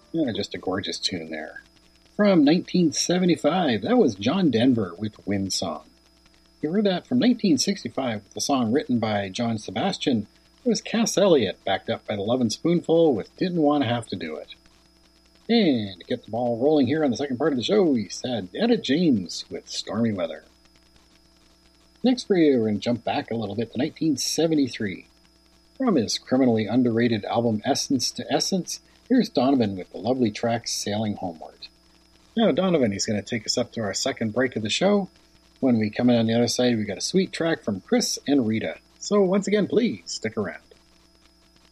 Yeah, just a gorgeous tune there. From 1975, that was John Denver with Wind Song. You heard that from 1965 with the song written by John Sebastian. It was Cass Elliot, backed up by the Lovin' Spoonful with Didn't Want to Have to Do It. And to get the ball rolling here on the second part of the show, we said Etta James with Stormy Weather. Next for you, we're going to jump back a little bit to 1973. From his criminally underrated album Essence to Essence, here's Donovan with the lovely track Sailing Homeward. Now Donovan, he's going to take us up to our second break of the show. When we come in on the other side, we got a sweet track from Chris and Rita. So once again, please stick around.